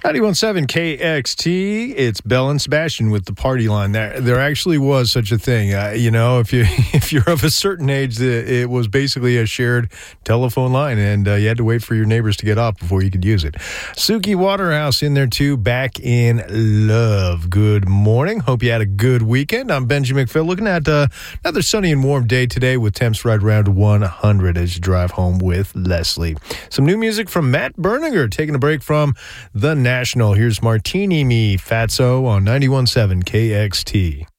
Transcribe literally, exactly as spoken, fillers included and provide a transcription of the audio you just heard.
ninety-one point seven K X T, it's Bell and Sebastian with the party line. There there actually was such a thing. Uh, you know, if, you, if you're of a certain age, it was basically a shared telephone line, and uh, you had to wait for your neighbors to get off before you could use it. Suki Waterhouse in there, too, back in love. Good morning. Hope you had a good weekend. I'm Benji McPhill, looking at uh, another sunny and warm day today with temps right around one hundred as you drive home with Leslie. Some new music from Matt Berninger, taking a break from The National. Here's Martini Me Fatso on ninety-one point seven K X T.